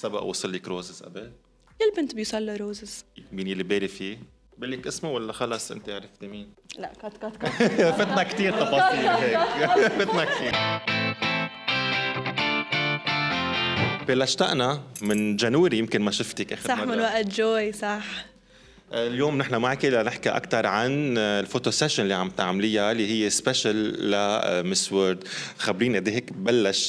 سبق وصل لك روزز قبل؟ البنت بيوصل لها روزز. مين اللي بالي فيه؟ بقلك اسمه ولا خلص انت عرفتي مين؟ لا كات فتنا كتير تفاصيل هيك فتنا كتير. بلشتقنا من جانوري، يمكن ما شفتك اخر صح مرة. من وقت جوي صح. اليوم نحن معك لنحكي أكثر عن الفوتو سيشن اللي عم تعمليها اللي هي سبيشل لمس وورد. خبرينا قد هيك بلش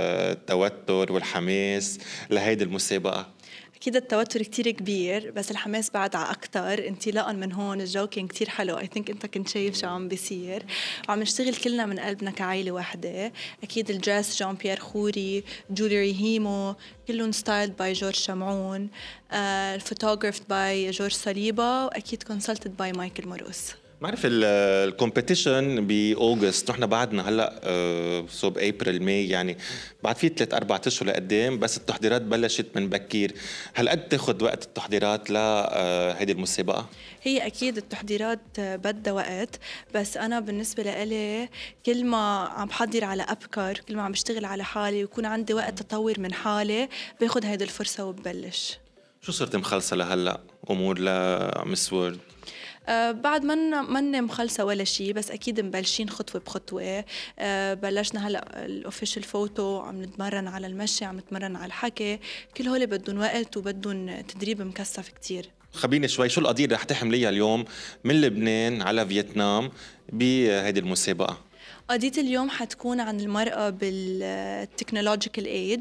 التوتر والحماس لهيدي المسابقة؟ أكيد التوتر كتير كبير بس الحماس بعد على أكتر. انطلاقا من هون الجو كان كتير حلو. I think أنت كنت شايف شو عم بيصير وعم نشتغل كلنا من قلبنا كعائلة واحدة. أكيد الدرس جان بيير خوري، جوليري هيمو، كلهم ستايلد باي جورج شمعون، الفوتوغرافد باي جورج صليبة، وأكيد كونسلتد باي مايكل موروس. بعرف الكومبيتيشن بأوغست، نحن بعدنا هلا صوب ابريل ماي، يعني بعد في 3-4 اشهر لقدام، بس التحضيرات بلشت من بكير. هل قد تاخذ وقت التحضيرات لهيدي المسابقة؟ هي أكيد التحضيرات بدها وقت، بس أنا بالنسبة لإلي كل ما عم بحضر على أبكر، كل ما عم بشتغل على حالي ويكون عندي وقت تطور من حالي، باخد هيدي الفرصة وببلش. شو صرت مخلصة لهلا أمور لمس وورد؟ بعد ما مخلصة ولا شيء، بس أكيد مبلشين خطوة بخطوة. بلشنا هلأ الأوفيشال فوتو، عم نتمرن على المشي، عم نتمرن على الحكي، كل هول بدون وقت وبدون تدريب مكثف كتير. خبيني شوي، شو القضية اللي رح تحمليها اليوم من لبنان على فيتنام بهيدي المسابقة؟ قضية اليوم حتكون عن المرأة بالتكنولوجيكال ايج،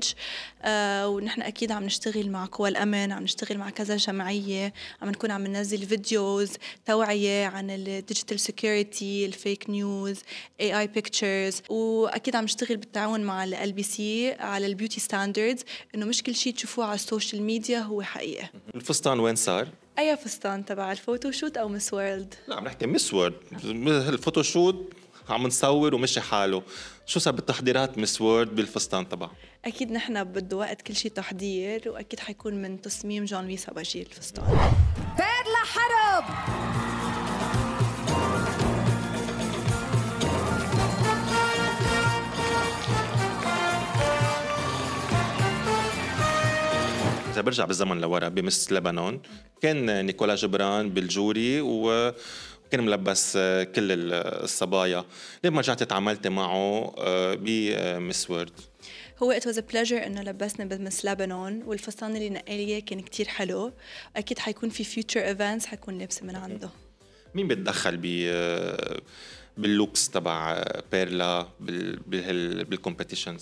ونحن أكيد عم نشتغل مع قوى الأمن، عم نشتغل مع كذا جمعية، عم نكون عم ننزل فيديوز توعية عن الديجيتال سيكيورتي، الفيك نيوز، AI بيكتشرز، وأكيد عم نشتغل بالتعاون مع LBC على البيوتي ستاندردز، إنه مش كل شيء تشوفوه على السوشيال ميديا هو حقيقة. الفستان وين صار؟ أي فستان تبع الفوتوشوت أو مس وورلد؟ لا عم نحكي مس وورد، الفوتوشوت عم نصور ومشي حاله. شو صار بالتحضيرات مس وورد بالفستان تبعه؟ أكيد نحن بده وقت كل شيء تحضير، وأكيد حيكون من تصميم جان لويس ساباجي الفستان. بيرلا حرب. إذا برجع بالزمن لورا بمس لبنان، كان نيكولا جبران بالجوري وكان ملبس كل الصبايا. لما رجعت تعاملت معه بمس وورد؟ هو it was a pleasure إنه لبسنا بمس لبنان، والفستان اللي نقاليه كان كتير حلو. أكيد حيكون في future events حيكون لابسة من عنده. مين بتدخل باللوكس تبع بيرلا بالكومبيتيشنز؟